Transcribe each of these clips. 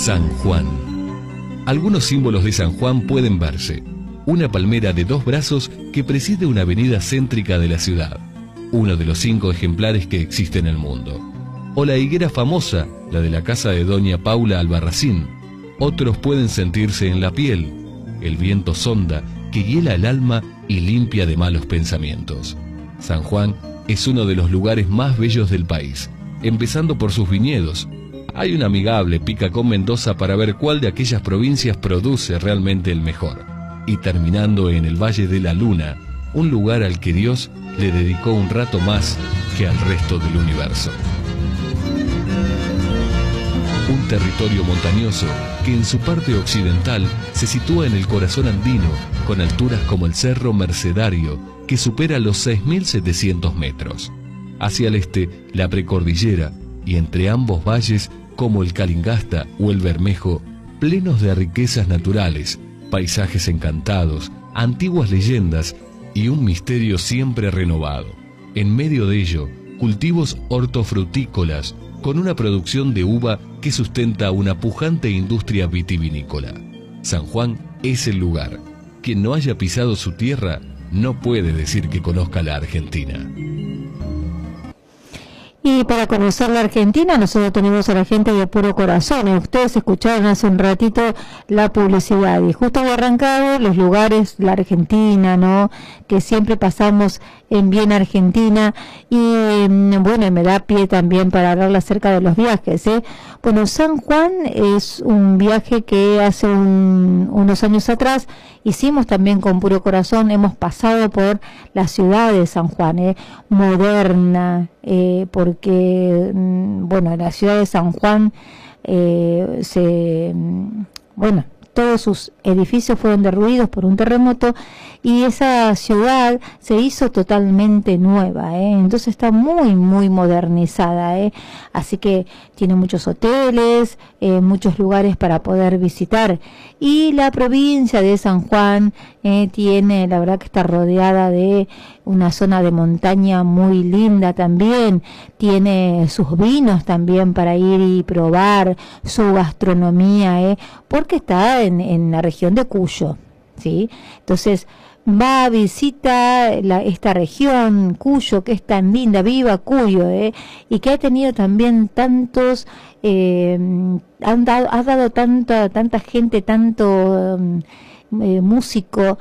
San Juan. Algunos símbolos de San Juan pueden verse. Una palmera de 2 brazos que preside una avenida céntrica de la ciudad, uno de los 5 ejemplares que existe en el mundo. O la higuera famosa, la de la casa de doña Paula Albarracín. Otros pueden sentirse en la piel, el viento sonda que hiela el alma y limpia de malos pensamientos. San Juan es uno de los lugares más bellos del país, empezando por sus viñedos. Hay una amigable pica con Mendoza para ver cuál de aquellas provincias produce realmente el mejor. Y terminando en el Valle de la Luna, un lugar al que Dios le dedicó un rato más que al resto del universo. Un territorio montañoso que en su parte occidental se sitúa en el corazón andino, con alturas como el Cerro Mercedario, que supera los 6.700 metros. Hacia el este, la precordillera, y entre ambos valles, como el Calingasta o el Bermejo, plenos de riquezas naturales, paisajes encantados, antiguas leyendas y un misterio siempre renovado. En medio de ello, cultivos hortofrutícolas, con una producción de uva que sustenta una pujante industria vitivinícola. San Juan es el lugar. Quien no haya pisado su tierra no puede decir que conozca la Argentina. Y para conocer la Argentina, nosotros tenemos a la gente de Puro Corazón. Ustedes escucharon hace un ratito la publicidad y justo había arrancado los lugares de la Argentina, ¿no? Que siempre pasamos en Bien Argentina y bueno, me da pie también para hablar acerca de los viajes, ¿eh? Bueno, San Juan es un viaje que hace unos años atrás hicimos también con Puro Corazón. Hemos pasado por la ciudad de San Juan, moderna, porque bueno, la ciudad de San Juan bueno, todos sus edificios fueron derruidos por un terremoto y esa ciudad se hizo totalmente nueva, entonces está muy muy modernizada, así que tiene muchos hoteles, muchos lugares para poder visitar, y la provincia de San Juan tiene, la verdad que está rodeada de una zona de montaña muy linda también, tiene sus vinos también para ir y probar, su gastronomía, porque está en la región de Cuyo, ¿sí? Entonces va a visitar esta región, Cuyo, que es tan linda, viva Cuyo, y que ha tenido también tantos, ha dado tanta gente, tanto músico,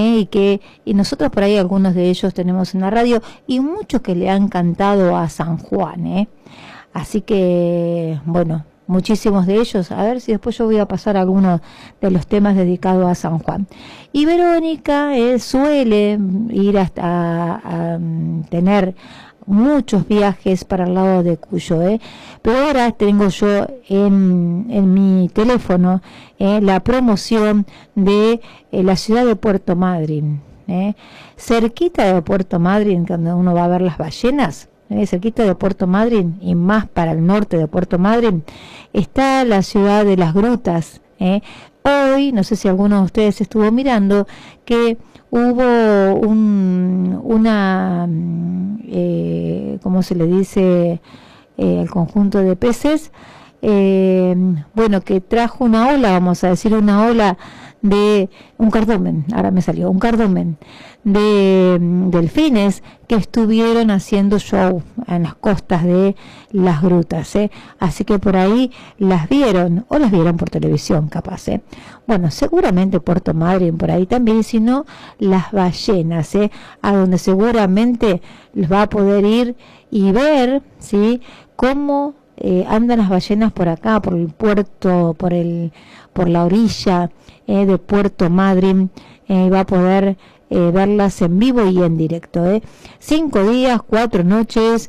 y nosotros por ahí algunos de ellos tenemos en la radio y muchos que le han cantado a San Juan, así que bueno, muchísimos de ellos. A ver si después yo voy a pasar algunos de los temas dedicados a San Juan. Y Verónica suele ir hasta a tener muchos viajes para el lado de Cuyo, pero ahora tengo yo en mi teléfono la promoción de la ciudad de Puerto Madryn, cerquita de Puerto Madryn, cuando uno va a ver las ballenas, cerquita de Puerto Madryn y más para el norte de Puerto Madryn está la ciudad de las grutas. Hoy, no sé si alguno de ustedes estuvo mirando, que hubo una ¿cómo se le dice? El conjunto de peces, bueno, que trajo una ola, vamos a decir una ola de un cardumen, ahora me salió, un cardumen de delfines que estuvieron haciendo show en las costas de las grutas, así que por ahí las vieron, o las vieron por televisión capaz, bueno, seguramente Puerto Madryn por ahí también, si no las ballenas, a donde seguramente les va a poder ir y ver, ¿sí?, cómo andan las ballenas por acá, por el puerto, por la orilla de Puerto Madryn, va a poder verlas en vivo y en directo. 5 días, 4 noches,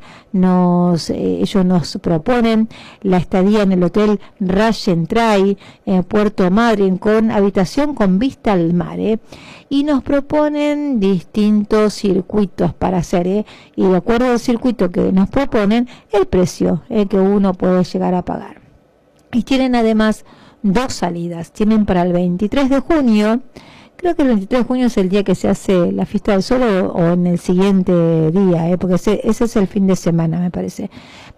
ellos nos proponen la estadía en el Hotel Rajentrai, Puerto Madryn, con habitación con vista al mar, y nos proponen distintos circuitos para hacer, y de acuerdo al circuito que nos proponen, el precio que uno puede llegar a pagar. Y tienen además 2 salidas, tienen para el 23 de junio, creo que el 23 de junio es el día que se hace la fiesta del sol, o en el siguiente día, porque ese es el fin de semana, me parece.